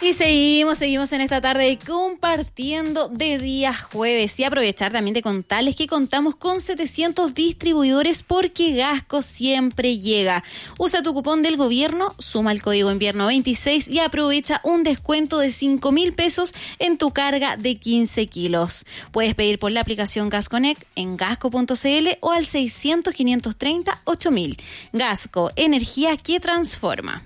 Y seguimos en esta tarde compartiendo de día jueves y aprovechar también de contarles que contamos con 700 distribuidores porque Gasco siempre llega. Usa tu cupón del gobierno, suma el código invierno 26 y aprovecha un descuento de 5.000 pesos en tu carga de 15 kilos. Puedes pedir por la aplicación GasConnect en gasco.cl o al 600-530-8000. Gasco, energía que transforma.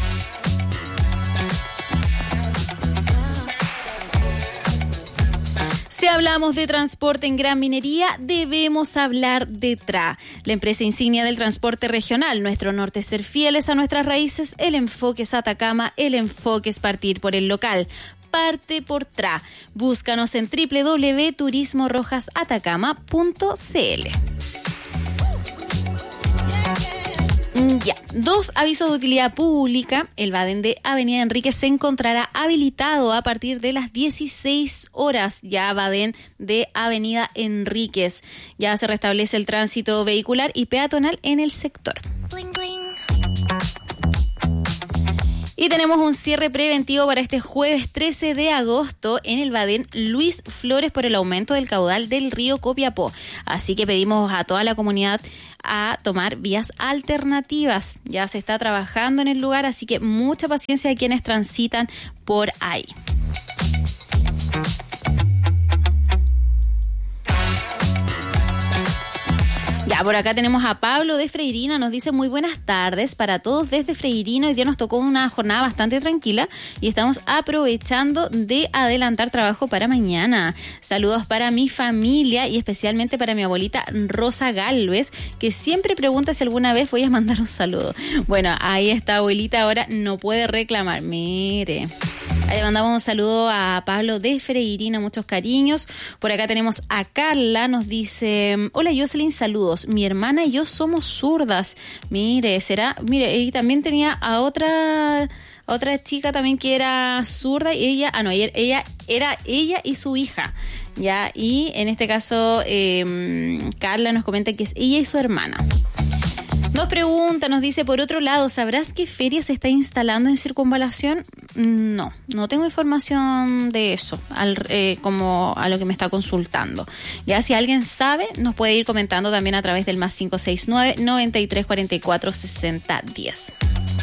Si hablamos de transporte en Gran Minería, debemos hablar de TRA, la empresa insignia del transporte regional. Nuestro norte es ser fieles a nuestras raíces, el enfoque es Atacama, el enfoque es partir por el local. Parte por TRA. Búscanos en www.turismorojasatacama.cl. Ya, 2 avisos de utilidad pública. El Badén de Avenida Enríquez se encontrará habilitado a partir de las 16 horas. Ya Badén de Avenida Enríquez. Ya se restablece el tránsito vehicular y peatonal en el sector. Bling, bling. Y tenemos un cierre preventivo para este jueves 13 de agosto en el Badén Luis Flores por el aumento del caudal del río Copiapó. Así que pedimos a toda la comunidad a tomar vías alternativas. Ya se está trabajando en el lugar, así que mucha paciencia a quienes transitan por ahí. Ya, por acá tenemos a Pablo de Freirina, nos dice muy buenas tardes para todos desde Freirina. Hoy día nos tocó una jornada bastante tranquila y estamos aprovechando de adelantar trabajo para mañana. Saludos para mi familia y especialmente para mi abuelita Rosa Galvez, que siempre pregunta si alguna vez voy a mandar un saludo. Bueno, ahí está abuelita, ahora no puede reclamar. Mire. Ahí le mandamos un saludo a Pablo de Freirina, muchos cariños. Por acá tenemos a Carla, nos dice: hola Jocelyn, saludos. Mi hermana y yo somos zurdas. Mire, y también tenía a otra chica también que era zurda y ella era ella y su hija. Ya, y en este caso Carla nos comenta que es ella y su hermana. Nos pregunta, nos dice, por otro lado, ¿sabrás qué feria se está instalando en Circunvalación? No tengo información de eso, como a lo que me está consultando. Ya, si alguien sabe, nos puede ir comentando también a través del más 569-9344-6010.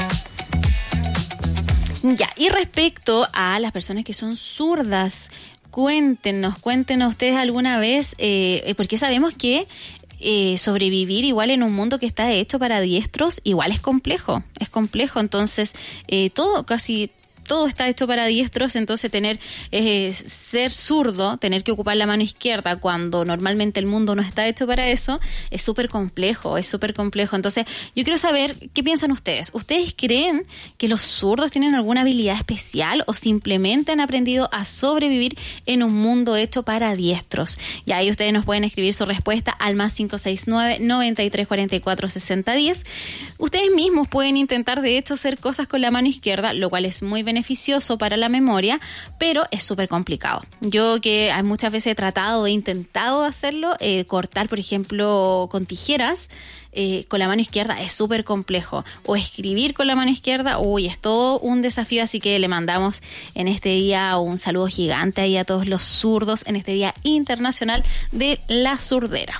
Ya, y respecto a las personas que son zurdas, cuéntenos ustedes alguna vez, porque sabemos que sobrevivir igual en un mundo que está hecho para diestros igual es complejo, entonces casi todo está hecho para diestros, entonces ser zurdo, tener que ocupar la mano izquierda cuando normalmente el mundo no está hecho para eso, es súper complejo. Entonces, yo quiero saber qué piensan ustedes. ¿Ustedes creen que los zurdos tienen alguna habilidad especial o simplemente han aprendido a sobrevivir en un mundo hecho para diestros? Y ahí ustedes nos pueden escribir su respuesta al más 569-9344-6010. Ustedes mismos pueden intentar, de hecho, hacer cosas con la mano izquierda, lo cual es muy beneficioso para la memoria, pero es súper complicado. Yo que muchas veces he intentado hacerlo, cortar, por ejemplo, con tijeras, con la mano izquierda es súper complejo. O escribir con la mano izquierda, es todo un desafío, así que le mandamos en este día un saludo gigante ahí a todos los zurdos en este Día Internacional de la Surdera.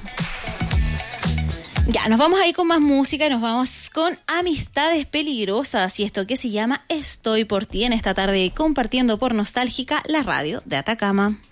Ya, nos vamos a ir con más música y nos vamos con Amistades Peligrosas y esto que se llama Estoy por ti en esta tarde compartiendo por Nostálgica, la radio de Atacama.